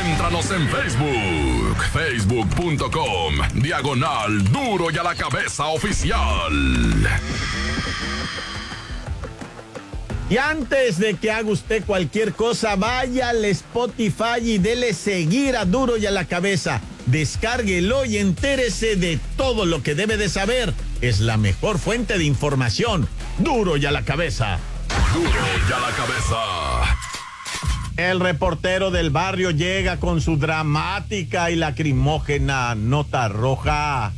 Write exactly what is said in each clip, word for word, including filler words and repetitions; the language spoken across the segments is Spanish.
Encuéntranos en Facebook, facebook punto com, diagonal Duro y a la Cabeza Oficial. Y antes de que haga usted cualquier cosa, vaya al Spotify y dele seguir a Duro y a la Cabeza. Descárguelo y entérese de todo lo que debe de saber. Es la mejor fuente de información. Duro y a la Cabeza. Duro y a la Cabeza. El reportero del barrio llega con su dramática y lacrimógena nota roja.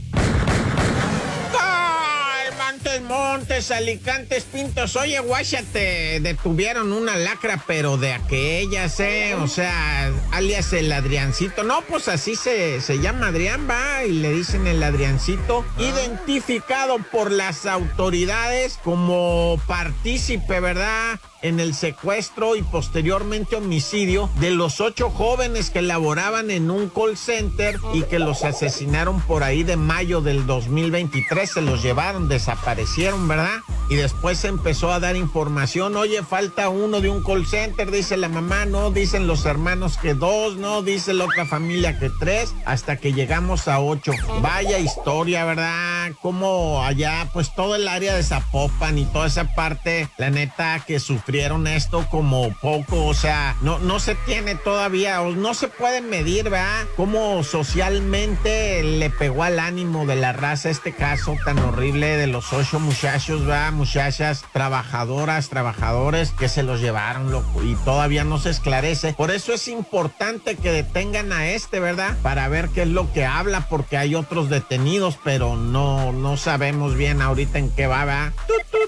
Montes, Alicantes, Pintos. Oye, guáchate, detuvieron una lacra, pero de aquellas, ¿eh? O sea, alias el Adriancito. No, pues así se, se llama Adrián, va, y le dicen el Adriancito. Ah. Identificado por las autoridades como partícipe, ¿verdad?, en el secuestro y posteriormente homicidio de los ocho jóvenes que laboraban en un call center y que los asesinaron por ahí de mayo del dos mil veintitrés. Se los llevaron, desaparecieron, ¿verdad? Y después se empezó a dar información. Oye, falta uno de un call center, dice la mamá, no, dicen los hermanos que dos, no, dice la otra familia que tres, hasta que llegamos a ocho. Vaya historia, ¿verdad? Como allá, pues todo el área de Zapopan y toda esa parte, la neta que sufrió esto como poco, o sea, no, no se tiene todavía, o no se puede medir, ¿verdad?, cómo socialmente le pegó al ánimo de la raza este caso tan horrible de los ocho muchachos, ¿verdad?, muchachas, trabajadoras, trabajadores que se los llevaron, loco, y todavía no se esclarece. Por eso es importante que detengan a este, ¿verdad?, para ver qué es lo que habla, porque hay otros detenidos, pero no, no sabemos bien ahorita en qué va, ¿verdad? ¡Tut, tut!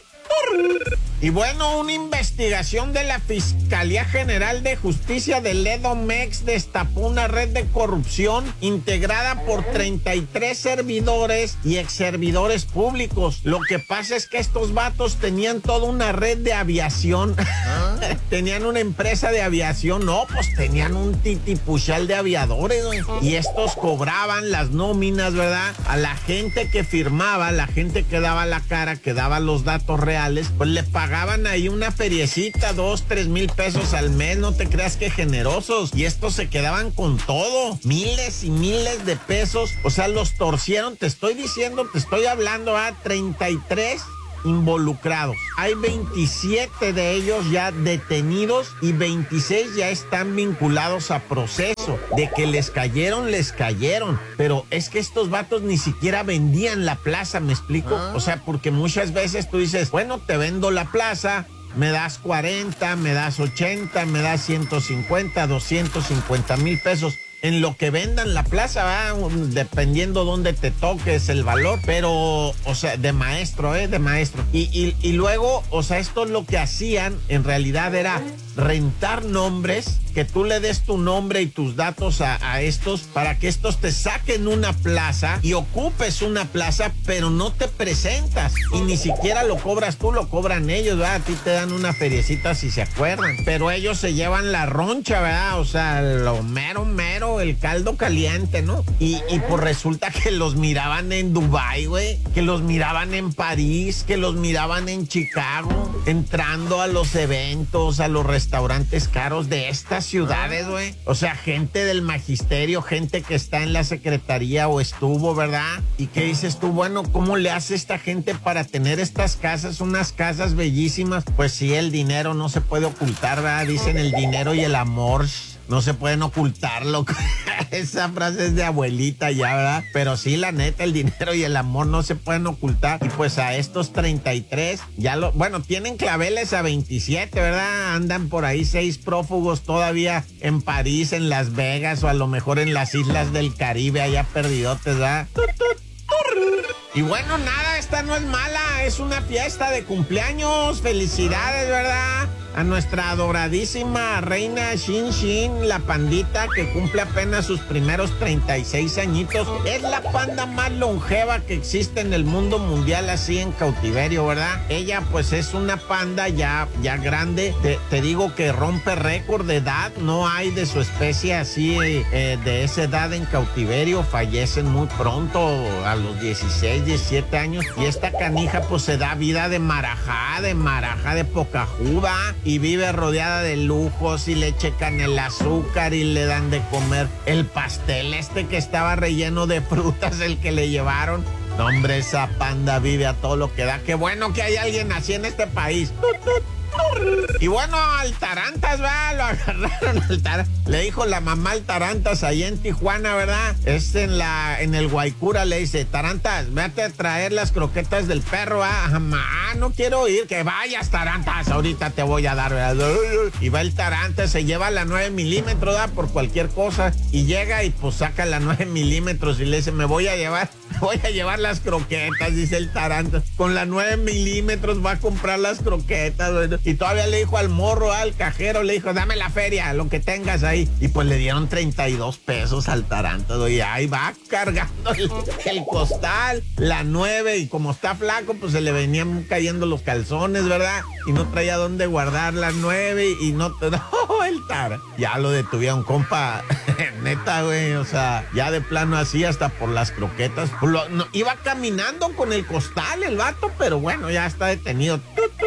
Y bueno, una investigación de la Fiscalía General de Justicia del Edomex destapó una red de corrupción integrada por treinta y tres servidores y exservidores públicos. Lo que pasa es que estos vatos tenían toda una red de aviación. ¿Ah? Tenían una empresa de aviación. No, pues tenían un titipuchal de aviadores, güey. Y estos cobraban las nóminas, ¿verdad?, a la gente que firmaba, la gente que daba la cara, que daba los datos reales, pues le pagaban ahí una feriecita, dos, tres mil pesos al mes. No te creas que generosos. Y estos se quedaban con todo, miles y miles de pesos. O sea, los torcieron. Te estoy diciendo, te estoy hablando a treinta y tres involucrados. Hay veintisiete de ellos ya detenidos y veintiséis ya están vinculados a proceso. De que les cayeron, les cayeron. Pero es que estos vatos ni siquiera vendían la plaza, ¿me explico? ¿Ah? O sea, porque muchas veces tú dices, bueno, te vendo la plaza, me das cuarenta, me das ochenta, me das ciento cincuenta, doscientos cincuenta mil pesos. En lo que vendan la plaza, ¿va?, dependiendo dónde te toques el valor, pero, o sea, de maestro, ¿eh? De maestro. Y, y, y luego, o sea, esto lo que hacían en realidad era rentar nombres, que tú le des tu nombre y tus datos a, a estos para que estos te saquen una plaza y ocupes una plaza, pero no te presentas y ni siquiera lo cobras tú, lo cobran ellos, ¿verdad? A ti te dan una feriecita si se acuerdan, pero ellos se llevan la roncha, ¿verdad? O sea, lo mero, mero, el caldo caliente, ¿no? Y, y pues resulta que los miraban en Dubái, güey, que los miraban en París, que los miraban en Chicago, entrando a los eventos, a los restaurantes caros de estas ciudades, güey. O sea, gente del magisterio, gente que está en la secretaría o estuvo, ¿verdad? Y que dices tú, bueno, ¿cómo le hace esta gente para tener estas casas, unas casas bellísimas? Pues sí, el dinero no se puede ocultar, ¿verdad? Dicen el dinero y el amor no se pueden ocultarlo. Esa frase es de abuelita ya, ¿verdad? Pero sí, la neta, el dinero y el amor no se pueden ocultar. Y pues a estos treinta y tres, ya lo, bueno, tienen claveles a veintisiete, ¿verdad? Andan por ahí seis prófugos todavía en París, en Las Vegas, o a lo mejor en las islas del Caribe, allá perdidotes, ¿verdad? Y bueno, nada, esta no es mala, es una fiesta de cumpleaños. Felicidades, ¿verdad?, a nuestra adoradísima reina Shin Shin, la pandita, que cumple apenas sus primeros treinta y seis añitos. Es la panda más longeva que existe en el mundo mundial, así en cautiverio, ¿verdad? Ella pues es una panda ya, ya grande. Te, te digo que rompe récord de edad. No hay de su especie así eh, de esa edad en cautiverio. Fallecen muy pronto, a los dieciséis, diecisiete años. Y esta canija pues se da vida de marajá, de marajá, de pocajuda. y vive rodeada de lujos y le checan el azúcar y le dan de comer el pastel este que estaba relleno de frutas, el que le llevaron. No, hombre, esa panda vive a todo lo que da. Qué bueno que hay alguien así en este país. Y bueno, al Tarantas, va, lo agarraron al Tarantas. Le dijo la mamá al Tarantas ahí en Tijuana, ¿verdad? Es en la, en el Guaycura, le dice, Tarantas, vete a traer las croquetas del perro, ¿ah? Mamá, no quiero ir, que vayas, Tarantas, ahorita te voy a dar, ¿verdad? Y va el Tarantas, se lleva la nueve milímetros, ¿verdad? Por cualquier cosa, y llega y pues saca la nueve milímetros y le dice, me voy a llevar, me voy a llevar las croquetas, dice el Tarantas. Con la nueve milímetros va a comprar las croquetas, ¿verdad? Y todavía le dijo al morro, al cajero, le dijo, dame la feria, lo que tengas ahí. Y pues le dieron treinta y dos pesos al Tarantas, y ahí va cargando el, el costal, la nueve, y como está flaco, pues se le venían cayendo los calzones, ¿verdad? Y no traía dónde guardar la nueve, y no, no, el Tarantas. Ya lo detuvieron, compa, neta, güey, o sea, ya de plano así, hasta por las croquetas. Lo, no, iba caminando con el costal el vato, pero bueno, ya está detenido.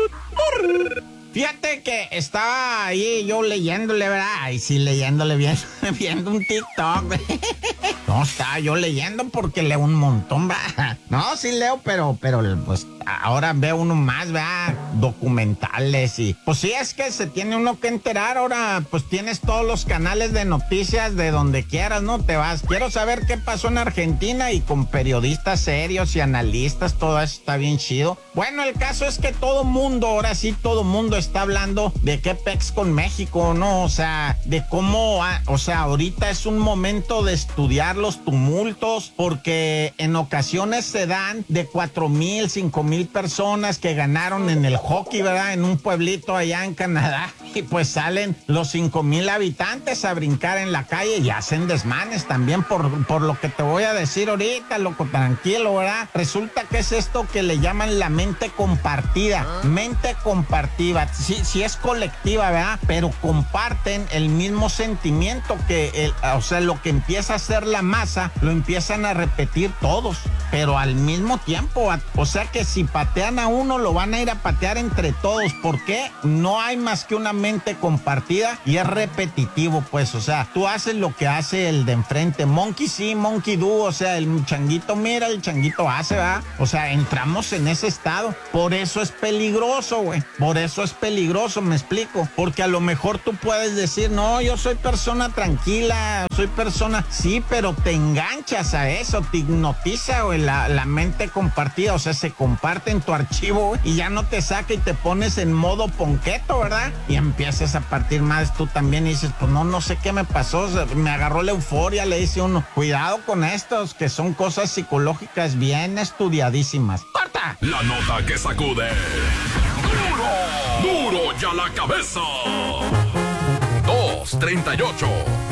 Fíjate que estaba ahí yo leyéndole, ¿verdad? Ay, sí, leyéndole, viendo, viendo un TikTok. No, estaba yo leyendo porque leo un montón, ¿verdad? No, sí leo, pero, pero pues ahora veo uno más, ¿verdad? Documentales y... Pues sí, es que se tiene uno que enterar. Ahora, pues tienes todos los canales de noticias de donde quieras, ¿no? Te vas. Quiero saber qué pasó en Argentina y con periodistas serios y analistas, todo eso está bien chido. Bueno, el caso es que todo mundo, ahora sí, todo mundo está hablando de qué pex con México, ¿no? O sea, de cómo, ah, o sea, ahorita es un momento de estudiar los tumultos, porque en ocasiones se dan de cuatro mil, cinco mil personas que ganaron en el hockey, ¿verdad? En un pueblito allá en Canadá, y pues salen los cinco mil habitantes a brincar en la calle y hacen desmanes también por, por lo que te voy a decir ahorita, loco, tranquilo, ¿verdad? Resulta que es esto que le llaman la mente compartida, mente compartida. Sí, sí es colectiva, ¿verdad? Pero comparten el mismo sentimiento que, el, o sea, lo que empieza a ser la masa, lo empiezan a repetir todos, pero al mismo tiempo. O sea que si patean a uno, lo van a ir a patear entre todos. ¿Por qué? No hay más que una mente compartida y es repetitivo, pues. O sea, tú haces lo que hace el de enfrente. Monkey sí, monkey do. O sea, el changuito mira, el changuito hace, ¿verdad? O sea, entramos en ese estado. Por eso es peligroso, güey. Por eso es peligroso, me explico. Porque a lo mejor tú puedes decir, no, yo soy persona tranquila, soy persona... Sí, pero te enganchas a eso, te hipnotiza, güey, la, la mente compartida. O sea, se comparte en tu archivo, güey, y ya no te saca y te pones en modo ponqueto, ¿verdad? Y empiezas a partir más tú también y dices, pues no, no sé qué me pasó, o sea, me agarró la euforia, le dice uno. Cuidado con estos, que son cosas psicológicas bien estudiadísimas. ¡Corta! La nota que sacude. ¡Duro! ¡Duro ya la cabeza! dos treinta y ocho